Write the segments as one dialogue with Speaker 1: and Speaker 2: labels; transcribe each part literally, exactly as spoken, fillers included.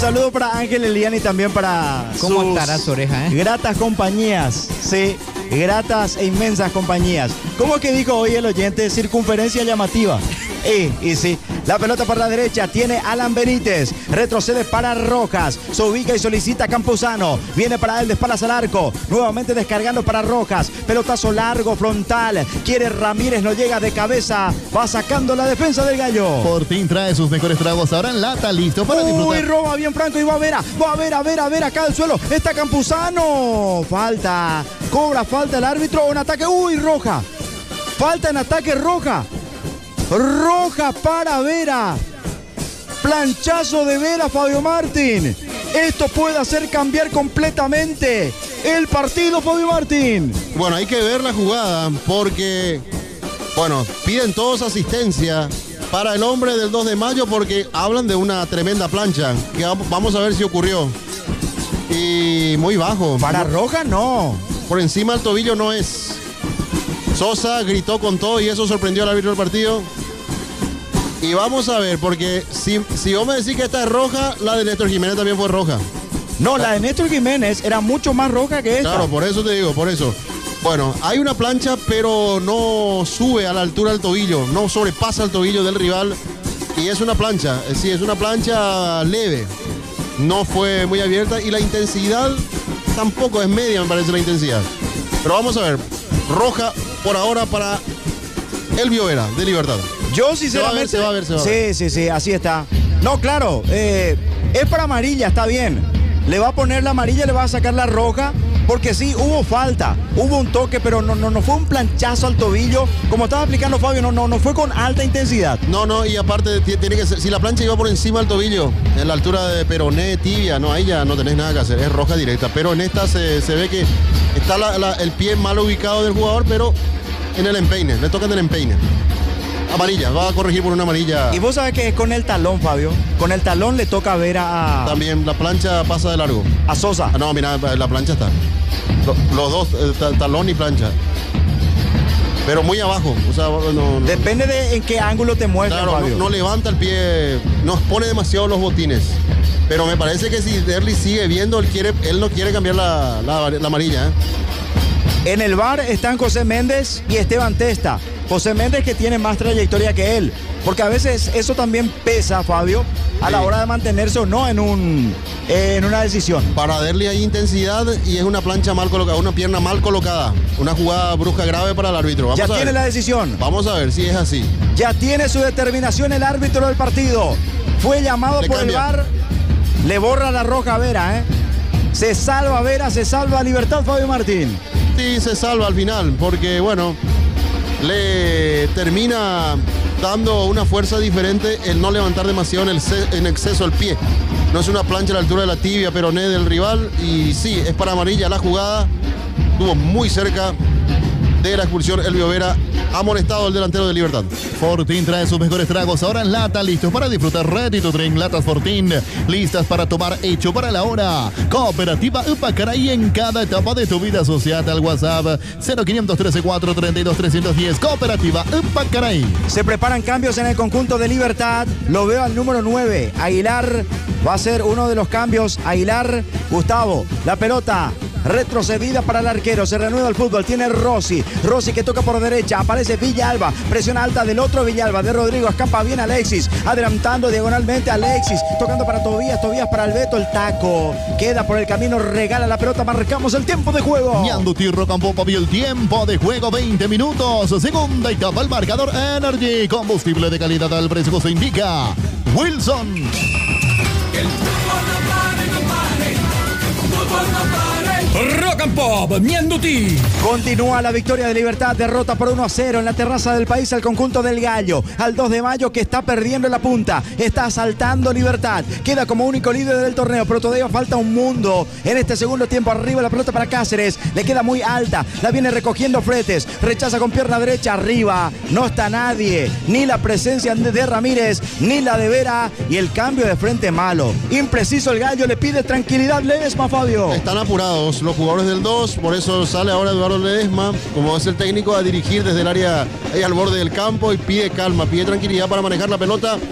Speaker 1: saludo para Ángel Eliani y también para
Speaker 2: ¿Cómo
Speaker 1: sus
Speaker 2: estará su oreja, eh?
Speaker 1: gratas compañías, sí, gratas e inmensas compañías. ¿Cómo que dijo hoy el oyente? Circunferencia llamativa. Eh, y sí, la pelota por la derecha tiene Alan Benítez, retrocede para Rojas, se ubica y solicita a Campuzano, viene para él de espaldas al arco, nuevamente descargando para Rojas, pelotazo largo, frontal, quiere Ramírez, no llega de cabeza, va sacando la defensa del Gallo.
Speaker 3: Fortín trae sus mejores tragos ahora en lata, listo para disfrutar.
Speaker 1: Uy, roba bien Franco y va a ver, va a ver, a ver, a ver, acá al suelo, está Campuzano, falta, cobra falta el árbitro, un ataque, uy, roja, falta en ataque roja. Roja para Vera. Planchazo de Vera, Fabio Martín. Esto puede hacer cambiar completamente el partido, Fabio Martín.
Speaker 4: Bueno, hay que ver la jugada porque, bueno, piden todos asistencia para el hombre del dos de mayo porque hablan de una tremenda plancha que vamos a ver si ocurrió. Y muy bajo.
Speaker 1: Para Roja no.
Speaker 4: Por encima del tobillo no es. Sosa gritó con todo y eso sorprendió al árbitro del partido. Y vamos a ver, porque si, si vos me decís que esta es roja, la de Néstor Jiménez también fue roja.
Speaker 1: No, la de Néstor Jiménez era mucho más roja que esta.
Speaker 4: Claro, por eso te digo, por eso. Bueno, hay una plancha, pero no sube a la altura del tobillo, no sobrepasa el tobillo del rival. Y es una plancha, sí, es una plancha leve. No fue muy abierta y la intensidad tampoco es media, me parece la intensidad. Pero vamos a ver, roja por ahora para el Biovera de Libertad.
Speaker 1: Yo sinceramente...
Speaker 4: Se va a ver, se va a ver, se va a ver.
Speaker 1: Sí, sí, sí, así está. No, claro, eh, es para amarilla, está bien. Le va a poner la amarilla, le va a sacar la roja, porque sí, hubo falta, hubo un toque, pero no, no, no fue un planchazo al tobillo. Como estaba explicando Fabio, no, no, no fue con alta intensidad.
Speaker 4: No, no, y aparte tiene que ser, si la plancha iba por encima del tobillo, en la altura de peroné, tibia, no, ahí ya no tenés nada que hacer, es roja directa. Pero en esta se, se ve que está la, la, el pie mal ubicado del jugador, pero en el empeine, le tocan el empeine. Amarilla, va a corregir por una amarilla.
Speaker 1: Y vos sabés que es con el talón, Fabio. Con el talón le toca ver a...
Speaker 4: También, la plancha pasa de largo.
Speaker 1: A Sosa.
Speaker 4: Ah, no, mira, la plancha está. Los, los dos, eh, talón y plancha. Pero muy abajo. O sea, no, no.
Speaker 1: Depende de en qué ángulo te muestran,
Speaker 4: claro,
Speaker 1: Fabio.
Speaker 4: No, no levanta el pie, nos pone demasiado los botines. Pero me parece que si Derli sigue viendo, él, quiere, él no quiere cambiar la, la, la amarilla. ¿eh?
Speaker 1: En el V A R están José Méndez y Esteban Testa. José Méndez que tiene más trayectoria que él. Porque a veces eso también pesa, Fabio, a sí. la hora de mantenerse o no en, un, eh, en una decisión.
Speaker 4: Para Derli hay intensidad y es una plancha mal colocada, una pierna mal colocada. Una jugada brusca grave para el árbitro. Vamos
Speaker 1: ya
Speaker 4: a
Speaker 1: tiene
Speaker 4: ver.
Speaker 1: la decisión.
Speaker 4: Vamos a ver si es así.
Speaker 1: Ya tiene su determinación el árbitro del partido. Fue llamado Le por cambia. el V A R. Le borra la roja a Vera, ¿eh? Se salva Vera, se salva Libertad, Fabio Martín.
Speaker 4: Sí, se salva al final, porque bueno, le termina dando una fuerza diferente el no levantar demasiado en, el en exceso el pie. No es una plancha a la altura de la tibia, peroné del rival. Y sí, es para amarilla la jugada. Estuvo muy cerca de la expulsión el Biovera. Amonestado el delantero de Libertad.
Speaker 3: Fortín trae sus mejores tragos ahora en lata, listos para disfrutar. Ready to drink, latas Fortín, listas para tomar, hecho para la hora. Cooperativa Upacaray, en cada etapa de tu vida. Asociada al WhatsApp cero quinientos trece cuatro treinta y dos trescientos diez. Cooperativa Upacaray.
Speaker 1: Se preparan cambios en el conjunto de Libertad. Lo veo al número nueve. Aguilar va a ser uno de los cambios. Aguilar, Gustavo, la pelota retrocedida para el arquero, se reanuda el fútbol, tiene Rossi, Rossi que toca por derecha, aparece Villalba, presión alta del otro Villalba, de Rodrigo, escapa bien Alexis, adelantando diagonalmente Alexis, tocando para Tobías, Tobías para Alberto, el taco, queda por el camino, regala la pelota, marcamos el tiempo de juego.
Speaker 3: Ñanduti Rocampo vio el tiempo de juego, veinte minutos, segunda etapa, el marcador Energy, combustible de calidad al precio se indica, Wilson.
Speaker 5: Que el fútbol no pare, no pare, el fútbol no pare. Rock and Pop, Ñanduti.
Speaker 1: Continúa la victoria de Libertad, derrota por uno a cero en la terraza del país al conjunto del Gallo. Al dos de mayo que está perdiendo la punta, está asaltando Libertad. Queda como único líder del torneo, pero todavía falta un mundo. En este segundo tiempo arriba la pelota para Cáceres, le queda muy alta, la viene recogiendo Fretes, rechaza con pierna derecha arriba. No está nadie, ni la presencia de Ramírez, ni la de Vera y el cambio de frente malo. Impreciso el Gallo, le pide tranquilidad Ledesma, Fabio.
Speaker 4: Están apurados los jugadores del dos, por eso sale ahora Eduardo Ledesma, como es el técnico, a dirigir desde el área ahí al borde del campo y pide calma, pide tranquilidad para manejar la pelota.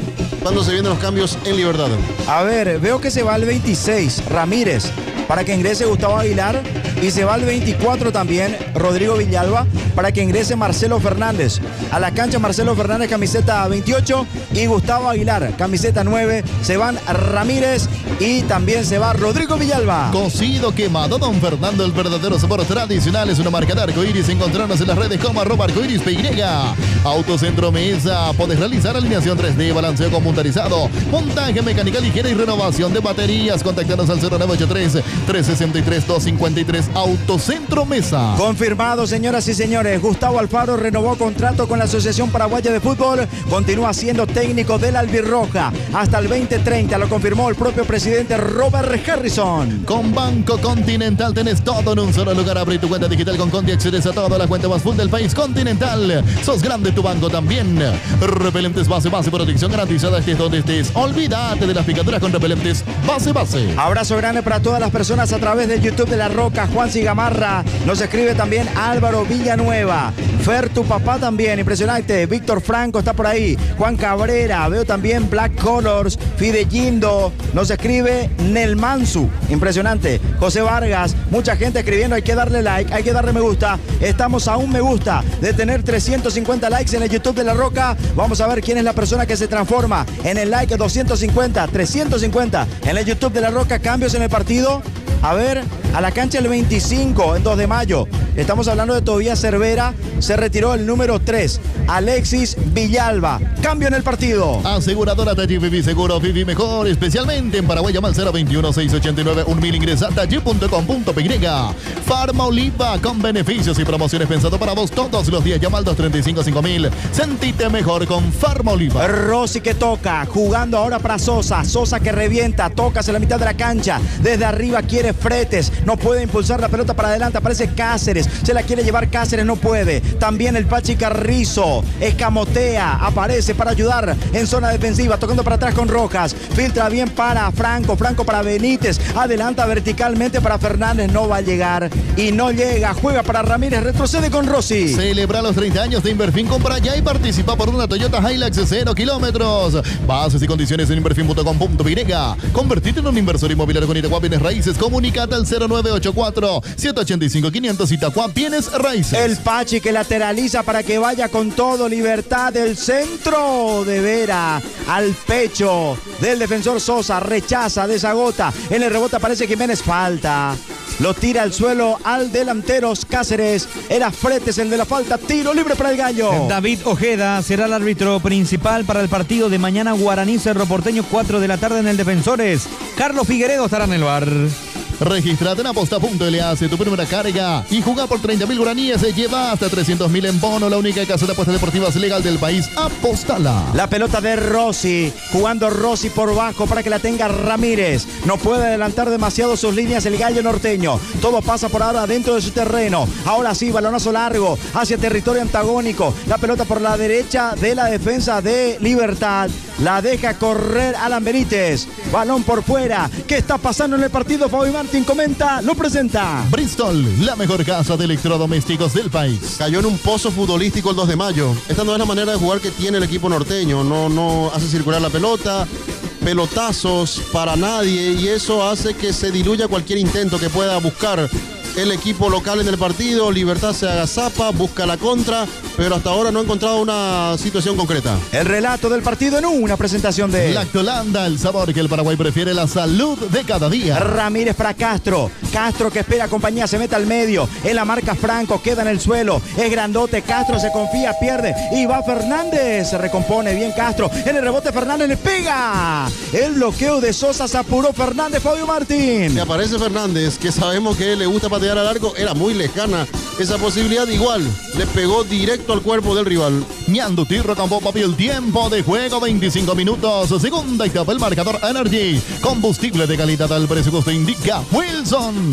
Speaker 4: cuando se vienen los cambios en Libertad.
Speaker 1: A ver, veo que se va el veintiséis, Ramírez, para que ingrese Gustavo Aguilar. Y se va el veinticuatro también, Rodrigo Villalba, para que ingrese Marcelo Fernández. A la cancha Marcelo Fernández, camiseta veintiocho, y Gustavo Aguilar, camiseta nueve. Se van Ramírez y también se va Rodrigo Villalba.
Speaker 3: Cocido quemado, Don Fernando, el verdadero sabor tradicional. Es una marca de Arcoiris. Encontrarnos en las redes como arroba arcoiris P Y. Autocentro Mesa. Podés realizar alineación tres D, balanceo computarizado, montaje mecánica ligera y renovación de baterías. Contactanos al cero nueve ocho tres, tres seis tres, dos cinco tres. Autocentro Mesa.
Speaker 1: Confirmado, señoras y señores. Gustavo Alfaro renovó contrato con la Asociación Paraguaya de Fútbol. Continúa siendo técnico del Albirroja hasta el veinte treinta. Lo confirmó el propio presidente Robert Harrison.
Speaker 3: Con Banco Continental tenés todo en un solo lugar. Abrí tu cuenta digital con Conti, accedes a toda la cuenta más full del país. Continental. Sos grande tu banco también. Repelentes base, base, protección garantizada estés donde estés. Olvídate de las picaduras con repelentes base, base.
Speaker 1: Abrazo grande para todas las personas a través del YouTube de La Roca. Juan Cigamarra, nos escribe también Álvaro Villanueva. Fer, tu papá también, impresionante. Víctor Franco está por ahí. Juan Cabrera, veo también Black Colors. Fidellindo, nos escribe Nelmansu, impresionante. José Vargas, mucha gente escribiendo, hay que darle like, hay que darle me gusta. Estamos a un me gusta de tener trescientos cincuenta likes en el YouTube de La Roca. Vamos a ver quién es la persona que se transforma en el like doscientos cincuenta, trescientos cincuenta en el YouTube de La Roca. Cambios en el partido. A ver, a la cancha el veinticinco, en dos de mayo. Estamos hablando de Tobías Cervera. Se retiró el número tres, Alexis Villalba. Cambio en el partido.
Speaker 3: Aseguradora Taller Viví Seguro, Viví Mejor. Especialmente en Paraguay, llama al cero veintiuno, seiscientos ochenta y nueve, mil. Ingresa a taller punto com punto pe ye. Farma Oliva, con beneficios y promociones pensado para vos todos los días. Llama al dos treinta y cinco, cinco mil. Sentite mejor con Farma Oliva.
Speaker 1: Rossi que toca, jugando ahora para Sosa. Sosa que revienta, toca hacia la mitad de la cancha. Desde arriba quiere Fretes, no puede impulsar la pelota para adelante. Aparece Cáceres, se la quiere llevar Cáceres, no puede. También el Pachi Carrizo escamotea, aparece para ayudar en zona defensiva, tocando para atrás con Rojas. Filtra bien para Franco, Franco para Benítez. Adelanta verticalmente para Fernández, no va a llegar y no llega. Juega para Ramírez, retrocede con Rossi.
Speaker 3: Celebra los treinta años de Inverfin, compra ya y participa por una Toyota Hilux cero kilómetros. Bases y condiciones en inverfin punto com punto pe ye. Convertite en un inversor inmobiliario con Itagua Bienes Raíces. Comunicate al cero nueve ocho cuatro, siete ocho cinco, quinientos. Itagua Bienes Raíces.
Speaker 1: El Pachi que lateraliza para que vaya con todo. Libertad del centro de Vera al pecho del defensor Sosa. Rechaza, desagota. En el rebote aparece Jiménez. Falta. Lo tira al suelo al delantero Cáceres. Era Fretes el de la falta. Tiro libre para el Gallo.
Speaker 2: David Ojeda será el árbitro principal para el partido de mañana. Guaraní Cerro Porteño, cuatro de la tarde en el Defensores. Carlos Figueredo estará en el bar.
Speaker 3: Registrate en aposta punto ele, hace tu primera carga y juega por treinta mil guaraníes. Se lleva hasta trescientos mil en bono. La única casa de apuestas deportivas legal del país. Apóstala.
Speaker 1: La pelota de Rossi, jugando Rossi por bajo para que la tenga Ramírez. No puede adelantar demasiado sus líneas el Gallo norteño. Todo pasa por ahora dentro de su terreno. Ahora sí, balonazo largo hacia territorio antagónico. La pelota por la derecha de la defensa de Libertad. La deja correr Alan Benítez. Balón por fuera. ¿Qué está pasando en el partido? Fabi Martín comenta, lo presenta.
Speaker 3: Bristol, la mejor casa de electrodomésticos del país.
Speaker 4: Cayó en un pozo futbolístico el dos de mayo. Esta no es la manera de jugar que tiene el equipo norteño. No, no hace circular la pelota, pelotazos para nadie, y eso hace que se diluya cualquier intento que pueda buscar el equipo local en el partido. Libertad se agazapa, busca la contra, pero hasta ahora no ha encontrado una situación concreta.
Speaker 1: El relato del partido en una presentación de
Speaker 3: Lactolanda, el sabor que el Paraguay prefiere, la salud de cada día.
Speaker 1: Ramírez para Castro. Castro que espera compañía, se mete al medio. En la marca Franco, queda en el suelo. Es grandote, Castro se confía, pierde. Y va Fernández, se recompone bien Castro. En el rebote Fernández le pega. El bloqueo de Sosa, se apuró Fernández, Fabio Martín.
Speaker 4: Y aparece Fernández, que sabemos que le gusta patear al arco. Era muy lejana esa posibilidad, igual le pegó directo al cuerpo del rival.
Speaker 3: Ñandu Tirro con papi, el tiempo de juego veinticinco minutos. Segunda etapa, el marcador Energy. Combustible de calidad al precio que usted indica. Wilson.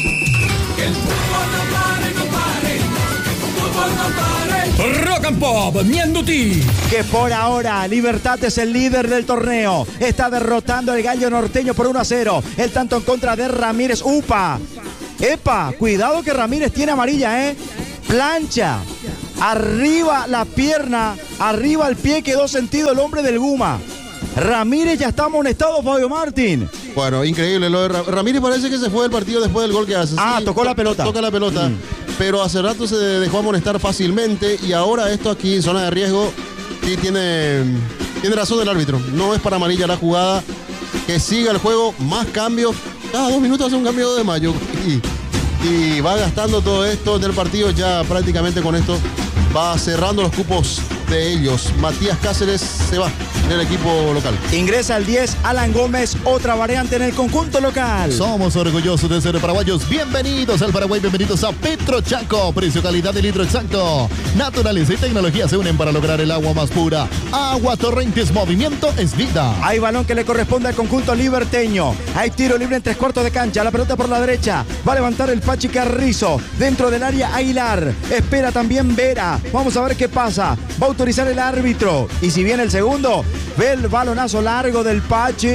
Speaker 5: Que el fútbol no pare, no pare. Que el fútbol no pare. Rock and Pop, Ñanduti.
Speaker 1: Que por ahora Libertad es el líder del torneo. Está derrotando al Gallo norteño por uno a cero. El tanto en contra de Ramírez. Upa. Epa, cuidado que Ramírez tiene amarilla, ¿eh? Plancha. Arriba la pierna, arriba el pie, quedó sentido el hombre del Guma. Ramírez ya está amonestado, Fabio Martín.
Speaker 4: Bueno, increíble. Lo de Ra- Ramírez parece que se fue del partido después del gol que hace.
Speaker 1: Ah,
Speaker 4: Sí,
Speaker 1: tocó la pelota.
Speaker 4: Toca la pelota.
Speaker 1: Mm.
Speaker 4: Pero hace rato se dejó amonestar fácilmente y ahora esto aquí en zona de riesgo sí tiene, tiene razón el árbitro. No es para amarilla la jugada. Que siga el juego, más cambios. Cada dos minutos hace un cambio de Mayo. Y, y va gastando todo esto del partido. Ya prácticamente con esto va cerrando los cupos de ellos. Matías Cáceres se va en el equipo local.
Speaker 1: Ingresa el diez, Alan Gómez, otra variante en el conjunto local.
Speaker 3: Somos orgullosos de ser paraguayos. Bienvenidos al Paraguay, bienvenidos a Petro Chaco. Precio, calidad de litro exacto. Naturaleza y tecnología se unen para lograr el agua más pura. Agua Torrentes, movimiento es vida.
Speaker 1: Hay balón que le corresponde al conjunto liberteño. Hay tiro libre en tres cuartos de cancha. La pelota por la derecha. Va a levantar el Pachi Carrizo. Dentro del área Aguilar. Espera también Vera. Vamos a ver qué pasa. Va a autorizar el árbitro. Y si viene el segundo, ve el balonazo largo del Pachi.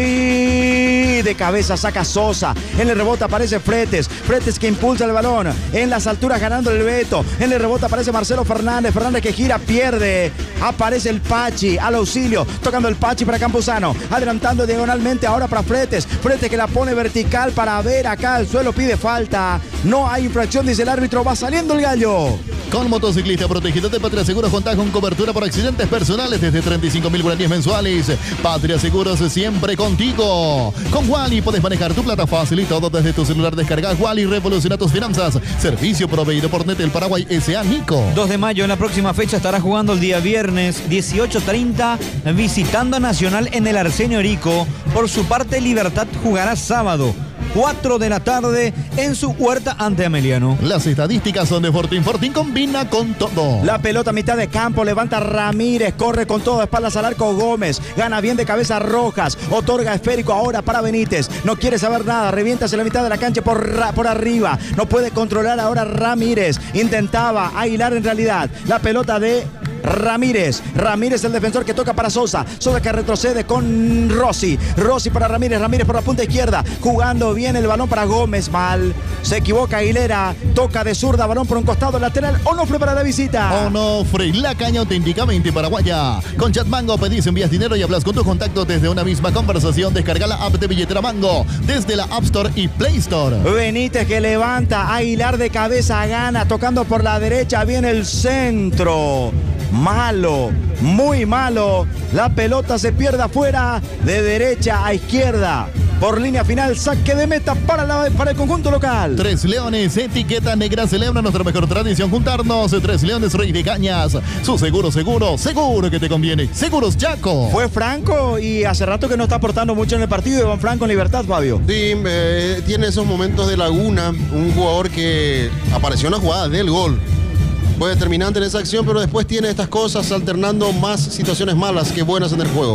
Speaker 1: De cabeza saca Sosa. En el rebote aparece Fretes. Fretes que impulsa el balón. En las alturas ganando el Beto. En el rebote aparece Marcelo Fernández. Fernández que gira, pierde. Aparece el Pachi al auxilio. Tocando el Pachi para Campuzano. Adelantando diagonalmente ahora para Fretes. Fretes que la pone vertical para ver acá. El suelo pide falta. No hay infracción, dice el árbitro. Va saliendo el Gallo.
Speaker 3: Con motociclista protegido de Patria Seguros contás con cobertura por accidentes personales desde treinta y cinco mil guaraníes mensuales. Patria Seguros siempre contigo. Con Wally puedes manejar tu plata fácil y todo desde tu celular. Descarga Wally, revoluciona tus finanzas. Servicio proveído por Netel Paraguay S A Nico.
Speaker 2: dos de mayo en la próxima fecha estará jugando el día viernes dieciocho treinta visitando a Nacional en el Arsenio Erico. Por su parte, Libertad jugará sábado cuatro de la tarde en su huerta ante Ameliano.
Speaker 3: Las estadísticas son de Fortín. Fortín combina con todo.
Speaker 1: La pelota a mitad de campo, levanta Ramírez, corre con todo, espaldas al arco Gómez, gana bien de cabeza Rojas, otorga esférico ahora para Benítez, no quiere saber nada, revienta hacia la mitad de la cancha por, por arriba, no puede controlar ahora Ramírez, intentaba Aguilar en realidad, la pelota de Ramírez, Ramírez el defensor que toca para Sosa, Sosa que retrocede con Rossi, Rossi para Ramírez, Ramírez por la punta izquierda, jugando bien el balón para Gómez, mal, se equivoca Aguilera, toca de zurda, balón por un costado lateral, Onofre para la visita.
Speaker 3: Onofre, la caña auténticamente paraguaya. Con Chat Mango pedís, envías dinero y hablas con tus contactos desde una misma conversación. Descarga la app de billetera Mango desde la App Store y Play Store.
Speaker 1: Benítez que levanta, Aguilar de cabeza gana, tocando por la derecha, viene el centro. Malo, muy malo. La pelota se pierde afuera, de derecha a izquierda. Por línea final, saque de meta para, la, para el conjunto local.
Speaker 3: Tres Leones, etiqueta negra, celebra nuestra mejor tradición, juntarnos. Tres Leones, Rey de Cañas. Su seguro, seguro, seguro que te conviene. Seguros Chaco.
Speaker 1: Fue Franco y hace rato que no está aportando mucho en el partido. Iván Franco en Libertad, Fabio.
Speaker 4: Sí, eh, tiene esos momentos de laguna. Un jugador que apareció en la jugada del gol. Fue determinante en esa acción, pero después tiene estas cosas alternando más situaciones malas que buenas en el juego.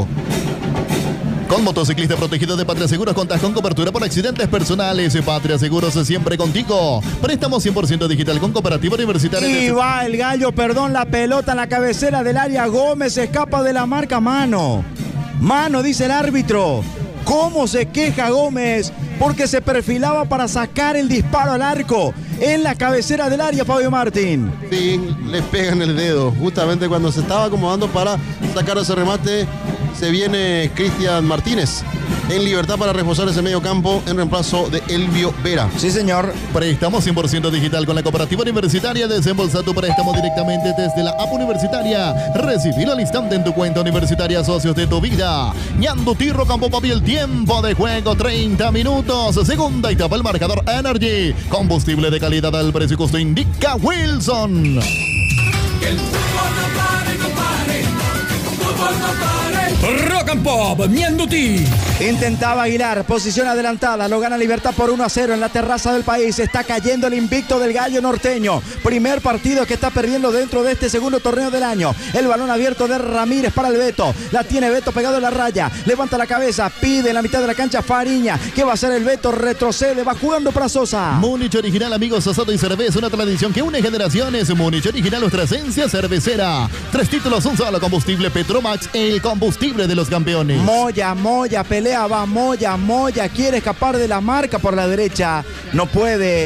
Speaker 3: Con motociclista protegido de Patria Seguros contás con cobertura por accidentes personales. Patria Seguros siempre contigo. Préstamo cien por ciento digital con cooperativa universitaria.
Speaker 1: Y va el Gallo, perdón, la pelota en la cabecera del área. Gómez escapa de la marca, mano. Mano, dice el árbitro. ¿Cómo se queja Gómez? Porque se perfilaba para sacar el disparo al arco en la cabecera del área, Fabio Martín.
Speaker 4: Sí, le pegan el dedo. Justamente cuando se estaba acomodando para sacar ese remate, se viene Cristian Martínez en libertad para reforzar ese medio campo en reemplazo de Elvio Vera.
Speaker 1: Sí, señor.
Speaker 3: Préstamo cien por ciento digital con la cooperativa universitaria. Desembolsa tu préstamo directamente desde la app universitaria. Recibilo al instante en tu cuenta universitaria, socios de tu vida. Ñando Tirro Campo Papi, el tiempo de juego treinta minutos. Segunda etapa, el marcador Energy. Combustible de calidad al precio y costo indica Wilson.
Speaker 5: Que el fútbol no pare, no pare. Fútbol no pare. Rock and Pop, Ñandutí.
Speaker 1: Intentaba Aguilar, posición adelantada, lo gana Libertad por uno a cero en la terraza del país. Está cayendo el invicto del Gallo norteño. Primer partido que está perdiendo dentro de este segundo torneo del año. El balón abierto de Ramírez para el Beto. La tiene Beto pegado en la raya. Levanta la cabeza, pide en la mitad de la cancha Fariña. ¿Qué va a hacer el Beto? Retrocede, va jugando para Sosa.
Speaker 3: Múnich Original, amigos, asado y cerveza, una tradición que une generaciones. Múnich Original, nuestra esencia cervecera. Tres títulos, un solo combustible. Petromax, el combustible de los campeones.
Speaker 1: Moya, Moya, pelea, va Moya, Moya, quiere escapar de la marca por la derecha, no puede.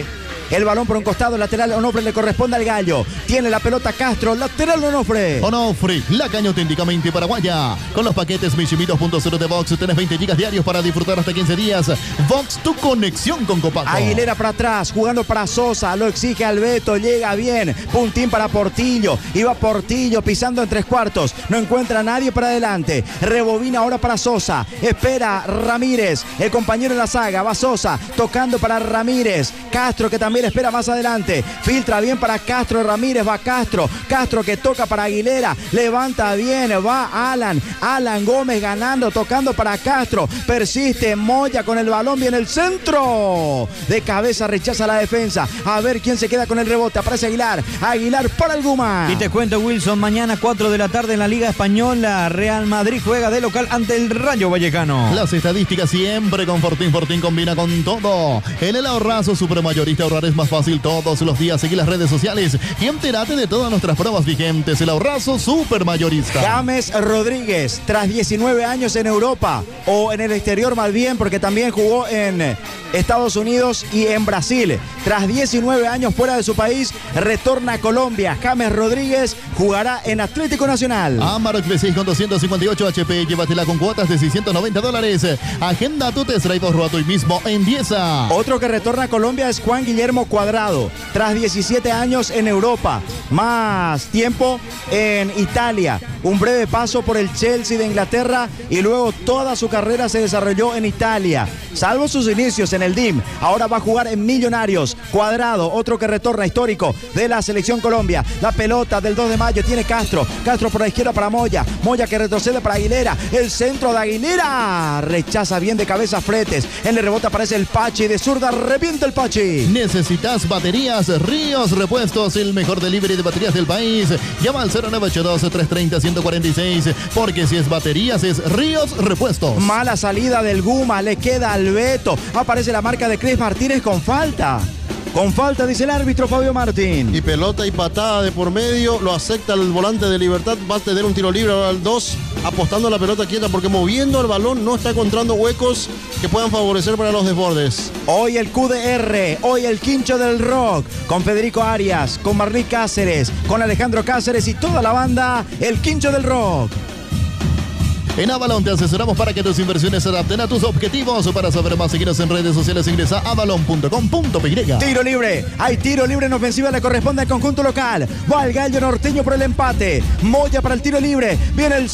Speaker 1: El balón por un costado, lateral Onofre le corresponde al Gallo. Tiene la pelota Castro, lateral Onofre.
Speaker 3: Onofre, la caña auténticamente paraguaya. Con los paquetes Mishimi dos punto cero de Vox tenés veinte gigas diarios para disfrutar hasta quince días. Vox, tu conexión con Copaco.
Speaker 1: Aguilera para atrás, jugando para Sosa, lo exige Albeto, llega bien. Puntín para Portillo, iba Portillo pisando en tres cuartos. No encuentra a nadie para adelante. Rebobina ahora para Sosa. Espera Ramírez, el compañero en la saga. Va Sosa, tocando para Ramírez. Castro que también espera más adelante. Filtra bien para Castro, Ramírez, va Castro. Castro que toca para Aguilera. Levanta bien, va Alan. Alan Gómez ganando, tocando para Castro. Persiste Moya con el balón, viene el centro. De cabeza rechaza la defensa. A ver quién se queda con el rebote. Aparece Aguilar. Aguilar para el Guma.
Speaker 2: Y te cuento, Wilson, mañana cuatro de la tarde en la Liga Española, Real Madrid juega de local ante el Rayo Vallecano.
Speaker 3: Las estadísticas siempre con Fortín. Fortín combina con todo. En el ahorrazo supermayorista ahorrar es más fácil todos los días. Seguí las redes sociales y entérate de todas nuestras pruebas vigentes. El ahorrazo supermayorista.
Speaker 1: James Rodríguez, tras diecinueve años en Europa o en el exterior más bien, porque también jugó en Estados Unidos y en Brasil. Tras diecinueve años fuera de su país, retorna a Colombia. James Rodríguez jugará en Atlético Nacional.
Speaker 3: Amarok V seis con doscientos cincuenta y ocho H P, llévatela con cuotas de seiscientos noventa dólares. Agenda tu test drive rato hoy mismo en Dieza.
Speaker 1: Otro que retorna a Colombia es Juan Guillermo Cuadrado. Tras diecisiete años en Europa, más tiempo en Italia. Un breve paso por el Chelsea de Inglaterra y luego toda su carrera se desarrolló en Italia. Salvo sus inicios en el D I M, ahora va a jugar en Millonarios. Cuadrado, otro que retorna histórico de la selección Colombia. La pelota del dos de mayo tiene Castro. Castro por la izquierda para Moya. Moya que retrocede para Aguilera. El centro de Aguilera. Rechaza bien de cabeza Fretes. En el rebote aparece el Pachi. De zurda revienta el Pachi.
Speaker 3: ¿Necesitas baterías? Ríos Repuestos, el mejor delivery de baterías del país. Llama al cero nueve ocho dos, tres tres cero, uno cuatro seis, porque si es baterías es Ríos Repuestos.
Speaker 1: Mala salida del Guma, le queda al Beto. Aparece la marca de Cris Martínez con falta. Con falta, dice el árbitro Fabio Martín.
Speaker 4: Y pelota y patada de por medio, lo acepta el volante de Libertad, va a tener un tiro libre ahora al dos, apostando a la pelota quieta porque moviendo el balón no está encontrando huecos que puedan favorecer para los desbordes.
Speaker 1: Hoy el Q D R, hoy el Quincho del Rock, con Federico Arias, con Marlí Cáceres, con Alejandro Cáceres y toda la banda, el Quincho del Rock.
Speaker 3: En Avalon te asesoramos para que tus inversiones se adapten a tus objetivos. Para saber más, seguinos en redes sociales, ingresa a avalon punto com punto p y.
Speaker 1: Tiro libre, hay tiro libre en ofensiva, le corresponde al conjunto local. Va el Gallo Norteño por el empate. Moya para el tiro libre, viene el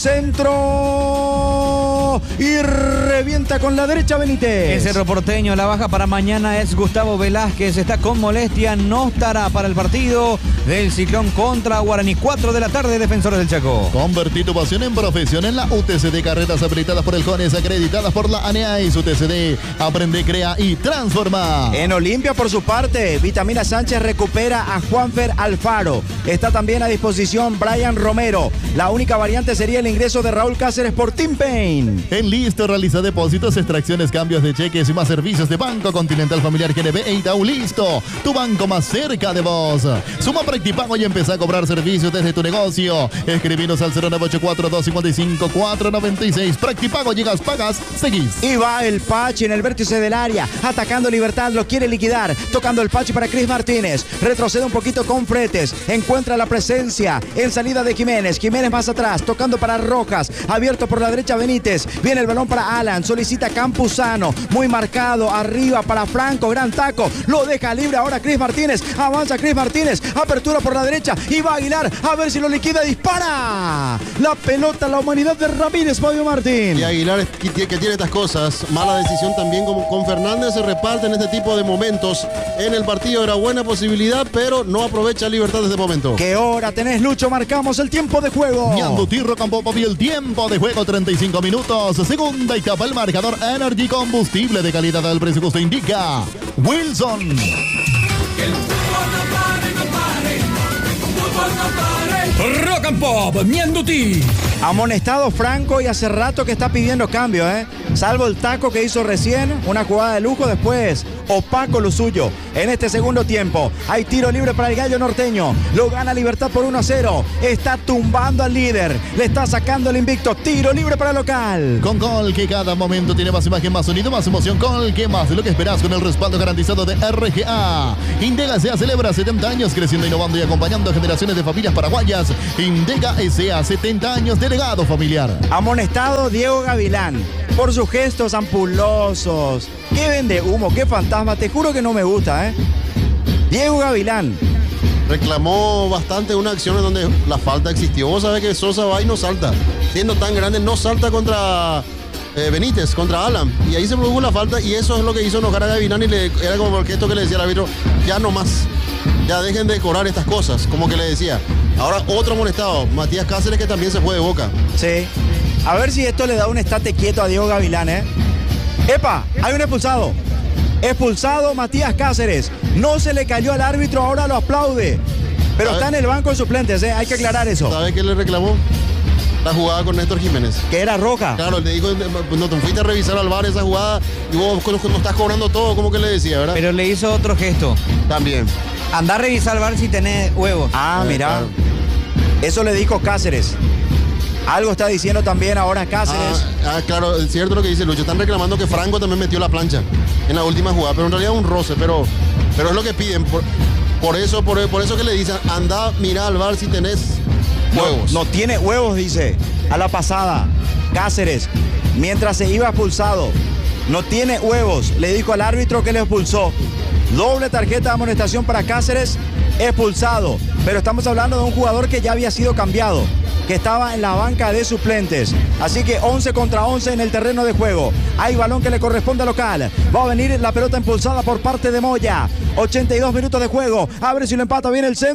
Speaker 1: centro y revienta con la derecha Benítez.
Speaker 2: El Cerro Porteño, la baja para mañana es Gustavo Velázquez, está con molestia, no estará para el partido del Ciclón contra Guaraní. cuatro de la tarde, Defensores del Chaco.
Speaker 3: Convertí tu pasión en profesión en la U T C D, carreras habilitadas por el Jones, acreditadas por la A N A y su U T C D. Aprende, crea y transforma.
Speaker 1: En Olimpia, por su parte, Vitamina Sánchez recupera a Juanfer Alfaro. Está también a disposición Brian Romero. La única variante sería el ingreso de Raúl Cáceres por Team Pain.
Speaker 3: En Listo realiza depósitos, extracciones, cambios de cheques y más servicios de Banco Continental Familiar G N B e Itaú. Listo, tu banco más cerca de vos. Suma Practipago y empieza a cobrar servicios desde tu negocio. Escribinos al cero nueve ocho cuatro, dos cinco cinco, cuatro nueve seis. Practipago, llegas, pagas, seguís.
Speaker 1: Y va el Pachi en el vértice del área, atacando Libertad, lo quiere liquidar, tocando el Pachi para Cris Martínez, retrocede un poquito con Fretes, encuentra la presencia en salida de Jiménez, Jiménez más atrás, tocando para Rojas, abierto por la derecha Benítez, viene el balón para Alan, solicita Campuzano, muy marcado, arriba para Franco, gran taco, lo deja libre ahora Cris Martínez, avanza Cris Martínez, apertura por la derecha, y va Aguilar, a ver si lo liquida, dispara, la pelota, la humanidad de Ramírez, Fabio Martín.
Speaker 4: Y Aguilar que tiene estas cosas, mala decisión también como con Fernández, se reparten este tipo de momentos en el partido, era buena posibilidad, pero no aprovecha Libertad desde este momento.
Speaker 1: ¿Qué hora tenés, Lucho? Marcamos el tiempo de juego.
Speaker 3: Ñandutí Campo y el tiempo de juego, treinta y cinco minutos. Segunda etapa, el marcador Energy, combustible de calidad al precio justo indica Wilson.
Speaker 5: Que el fútbol no pare, no pare. El fútbol no pare. Rock and Pop, Ñandutí.
Speaker 1: Amonestado Franco y hace rato que está pidiendo cambio, ¿eh? Salvo el taco que hizo recién, una jugada de lujo, después opaco lo suyo. En este segundo tiempo hay tiro libre para el Gallo Norteño. Lo gana Libertad por uno a cero. Está tumbando al líder. Le está sacando el invicto. Tiro libre para el local.
Speaker 3: Con Gol, que cada momento tiene más imagen, más sonido, más emoción. Gol, que más de lo que esperás con el respaldo garantizado de R G A. Indega S A celebra setenta años creciendo, innovando y acompañando a generaciones de familias paraguayas. Indega S A, setenta años de legado familiar.
Speaker 1: Amonestado Diego Gavilán por sus gestos ampulosos. Qué vende humo, qué fantasma. Te juro que no me gusta, ¿eh? Diego Gavilán.
Speaker 4: Reclamó bastante una acción en donde la falta existió. Vos sabés que Sosa va y no salta. Siendo tan grande, no salta contra eh, Benítez, contra Alan. Y ahí se produjo la falta y eso es lo que hizo enojar a Gavilán y le, era como el gesto que le decía al árbitro, ya no más. Ya dejen de cobrar estas cosas, como que le decía. Ahora otro amonestado, Matías Cáceres, que también se fue de Boca.
Speaker 1: Sí. A ver si esto le da un estate quieto a Diego Gavilán, ¿eh? ¡Epa! Hay un expulsado. Expulsado Matías Cáceres. No se le cayó al árbitro, ahora lo aplaude. Pero está en el banco de suplentes, ¿eh? Hay que aclarar eso.
Speaker 4: ¿Sabe qué le reclamó? La jugada con Néstor Jiménez.
Speaker 1: Que era roja.
Speaker 4: Claro, le dijo, no te fuiste a revisar al V A R esa jugada y vos no estás cobrando todo, como que le decía, ¿verdad?
Speaker 2: Pero le hizo otro gesto.
Speaker 4: También.
Speaker 2: Andá a revisar al V A R si tenés huevos.
Speaker 1: Ah,
Speaker 4: Eh,
Speaker 1: mira.
Speaker 4: claro.
Speaker 1: Eso le dijo Cáceres. Algo está diciendo también ahora Cáceres.
Speaker 4: Ah, ah, claro, es cierto lo que dice Lucho. Están reclamando que Franco también metió la plancha en la última jugada, pero en realidad un roce, pero, pero es lo que piden. Por, por eso, por, por eso que le dicen, anda, mira al V A R si tenés huevos.
Speaker 1: No, no tiene huevos, dice. A la pasada. Cáceres, mientras se iba expulsado. No tiene huevos. Le dijo al árbitro que le expulsó. Doble tarjeta de amonestación para Cáceres, expulsado. Pero estamos hablando de un jugador que ya había sido cambiado, que estaba en la banca de suplentes. Así que once contra once en el terreno de juego. Hay balón que le corresponde al local. Va a venir la pelota impulsada por parte de Moya. ochenta y dos minutos de juego. Abre si lo empata. Viene el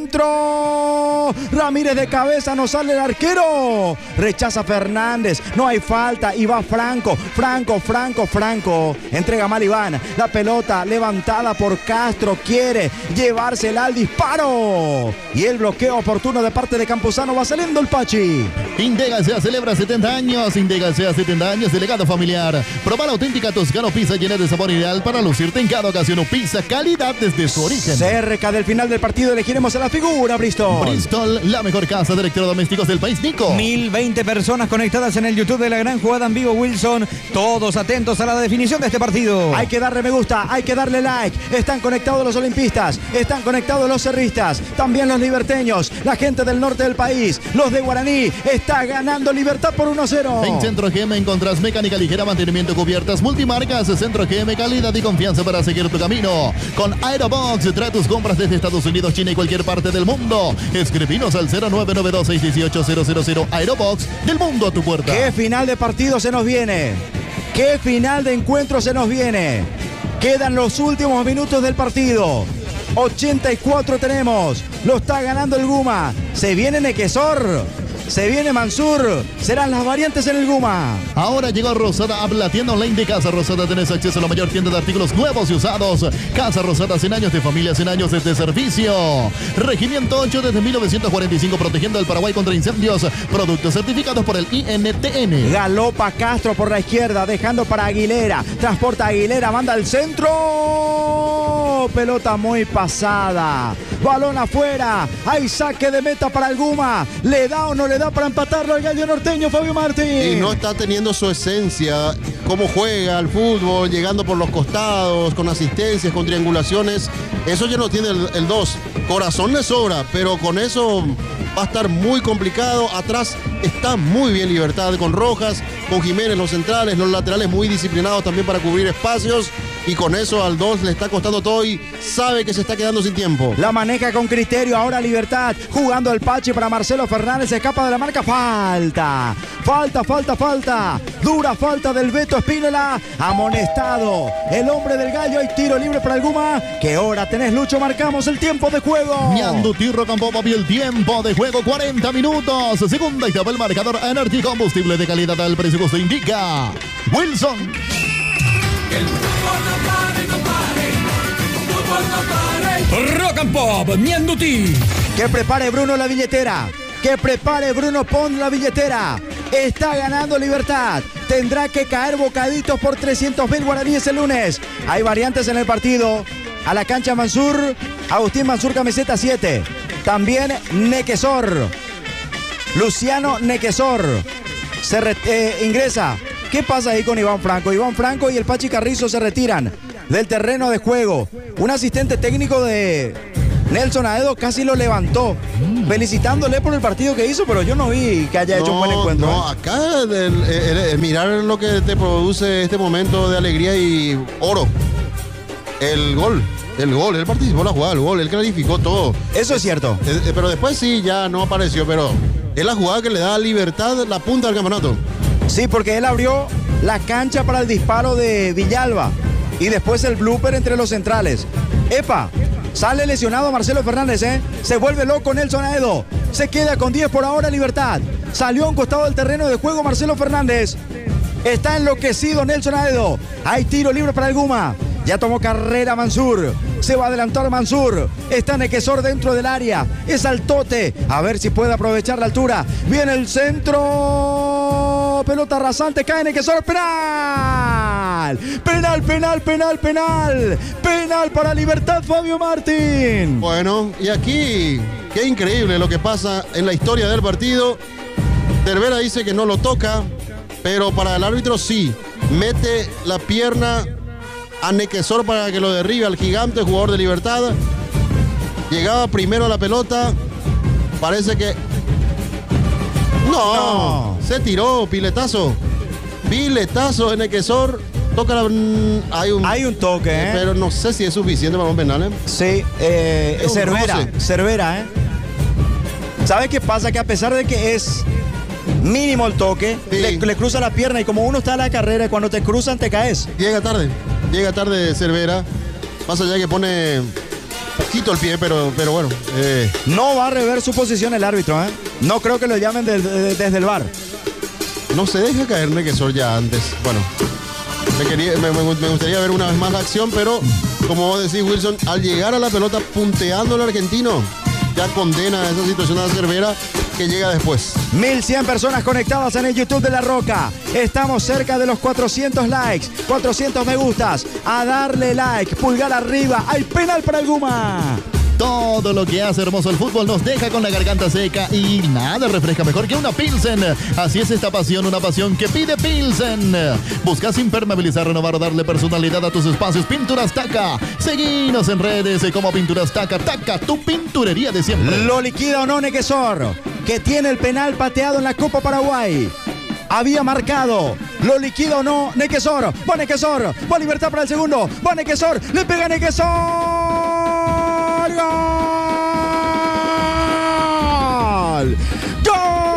Speaker 1: centro. Ramírez de cabeza. No sale el arquero. Rechaza Fernández. No hay falta. Y va Franco. Franco, Franco, Franco. Entrega mal Iván. La pelota levantada por Castro. Quiere llevársela al disparo. Y el bloqueo oportuno de parte de Campuzano. Va saliendo el Pachi.
Speaker 3: Indega S A celebra setenta años. Indega S A setenta años de legado familiar. Proba la auténtica Toscano Pizza llena de sabor ideal para lucirte en cada ocasión. O pizza calidad desde su origen.
Speaker 1: Cerca del final del partido elegiremos a la figura, Bristol.
Speaker 3: Bristol, la mejor casa de electrodomésticos del país, Nico.
Speaker 2: mil veinte personas conectadas en el YouTube de la gran jugada en vivo, Wilson. Todos atentos a la definición de este partido.
Speaker 1: Hay que darle me gusta, hay que darle like. Están conectados los olimpistas, están conectados los cerristas, también los liberteños, la gente del norte del país, los de Guaraní. Está ganando Libertad por uno a cero.
Speaker 3: En Centro G M encontrás mecánica ligera, mantenimiento, cubiertas, multimarcas. Centro G M, calidad y confianza para seguir tu camino. Con Aerobox, trae tus compras desde Estados Unidos, China y cualquier parte del mundo. Escribinos al cero nueve nueve dos seis uno ocho cero cero cero. Aerobox, del mundo a tu puerta.
Speaker 1: ¿Qué final de partido se nos viene? ¿Qué final de encuentro se nos viene? Quedan los últimos minutos del partido. ochenta y cuatro tenemos. Lo está ganando el Guma. Se viene Nequesor. Se viene Mansur. Serán las variantes en el Guma.
Speaker 3: Ahora llegó Rosada a la tienda online de Casa Rosada. Tenés acceso a la mayor tienda de artículos nuevos y usados. Casa Rosada, cien años de familia, cien años de servicio. Regimiento ocho desde mil novecientos cuarenta y cinco, protegiendo al Paraguay contra incendios. Productos certificados por el I N T N.
Speaker 1: Galopa Castro por la izquierda, dejando para Aguilera. Transporta a Aguilera, manda al centro. Pelota muy pasada. Balón afuera. Hay saque de meta para el Guma. ¿Le da o no le da para empatarlo el Gallo Norteño, Fabio Martín?
Speaker 4: Y no está teniendo su esencia, cómo juega al fútbol, llegando por los costados, con asistencias, con triangulaciones. Eso ya no tiene el dos. Corazón le sobra, pero con eso va a estar muy complicado. Atrás está muy bien Libertad, con Rojas, con Jiménez, los centrales, los laterales muy disciplinados también para cubrir espacios. Y con eso al dos le está costando todo y sabe que se está quedando sin tiempo.
Speaker 1: La maneja con criterio ahora Libertad. Jugando el Pachi para Marcelo Fernández. Se escapa de la marca. Falta. Falta, falta, falta. Dura falta del Beto Espínola. Amonestado. El hombre del Gallo. Hay tiro libre para el Guma. ¿Qué hora tenés, Lucho? Marcamos el tiempo de juego.
Speaker 3: Ñandu Tirro Campo Papi, el tiempo de juego, cuarenta minutos. Segunda etapa, el marcador Energy, combustible de calidad al precio que usted indica. Wilson.
Speaker 5: El fútbol no pare, no pare. Fútbol no pare. Rock and Pop, Ñanduti.
Speaker 1: Que prepare Bruno la billetera. Que prepare Bruno Pon la billetera. Está ganando Libertad. tendrá que caer bocaditos por trescientos mil guaraníes el lunes. Hay variantes en el partido. A la cancha Mansur, Agustín Mansur, camiseta siete. También Nequesor, Luciano Nequesor se re, eh, ingresa. ¿Qué pasa ahí con Iván Franco? Iván Franco y el Pachi Carrizo se retiran del terreno de juego. Un asistente técnico de Nelson Aedo casi lo levantó, mm. felicitándole por el partido que hizo, pero yo no vi que haya
Speaker 4: no,
Speaker 1: hecho un buen encuentro.
Speaker 4: No,
Speaker 1: ¿eh?
Speaker 4: acá el, el, el, el mirar lo que te produce este momento de alegría y oro. El gol. El gol, él participó en la jugada, el gol, él clarificó todo.
Speaker 1: Eso es cierto.
Speaker 4: Eh, eh, pero después sí, ya no apareció, pero es la jugada que le da a Libertad la punta del campeonato.
Speaker 1: Sí, porque él abrió la cancha para el disparo de Villalba y después el blooper entre los centrales. Epa, sale lesionado Marcelo Fernández, ¿eh? Se vuelve loco Nelson Aedo. Se queda con diez por ahora Libertad. Salió a un costado del terreno de juego Marcelo Fernández. Está enloquecido Nelson Aedo. Hay tiro libre para el Guma. Ya tomó carrera Mansur. Se va a adelantar Mansur. Está Nequesor dentro del área. Es al tote. A ver si puede aprovechar la altura. Viene el centro. Pelota rasante. Cae Nequesor. Penal. Penal, penal, penal, penal. Penal para Libertad, Fabio Martín.
Speaker 4: Bueno, y aquí, qué increíble lo que pasa en la historia del partido. Cervera dice que no lo toca, pero para el árbitro sí. Mete la pierna a Nequesor para que lo derribe al gigante, jugador de Libertad. Llegaba primero a la pelota. Parece que... No, no. Se tiró, piletazo. Piletazo de Nequesor. Toca la... Hay un,
Speaker 1: Hay un toque, ¿eh?
Speaker 4: Pero no sé si es suficiente para un penal, ¿eh?
Speaker 1: Sí, eh,
Speaker 4: Es un
Speaker 1: Cervera,
Speaker 4: roce.
Speaker 1: Cervera, ¿eh? ¿Sabe qué pasa? Que a pesar de que es mínimo el toque,
Speaker 4: Sí.
Speaker 1: le, le cruza la pierna y como uno está a la carrera y cuando te cruzan te caes.
Speaker 4: Llega tarde. Llega tarde Cervera. Más allá que pone poquito el pie, pero, pero bueno. Eh,
Speaker 1: No va a rever su posición el árbitro, ¿eh? No creo que lo llamen de- de- desde el V A R.
Speaker 4: no se deja caer Nequesor ya antes. Bueno, me, quería, me, me- me gustaría ver una vez más la acción, pero como vos decís, Wilson, al llegar a la pelota punteando el argentino, ya condena esa situación a Cervera que llega después.
Speaker 1: mil cien personas conectadas en el YouTube de La Roca. Estamos cerca de los cuatrocientos likes, cuatrocientos me gustas. A darle like, pulgar arriba. Hay penal para el Guma.
Speaker 3: Todo lo que hace hermoso el fútbol nos deja con la garganta seca y nada refresca mejor que una Pilsen. Así es esta pasión, una pasión que pide Pilsen. ¿Buscas impermeabilizar, renovar o darle personalidad a tus espacios? Pinturas Taca. Seguinos en redes como Pinturas Taca. Taca, tu pinturería de siempre.
Speaker 1: Lo liquida o no Nequesor, que tiene el penal pateado en la Copa Paraguay. Había marcado. Lo liquida o no Nequesor. Va Nequesor. Va Libertad para el segundo. Va Nequesor. Le pega Nequesor. ¡Gol!